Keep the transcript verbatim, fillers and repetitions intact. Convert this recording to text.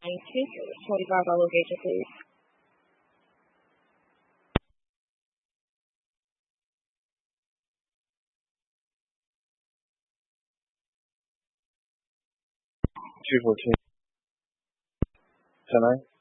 Thank you. twenty-five dollars wager, please. two fourteen. ten nine.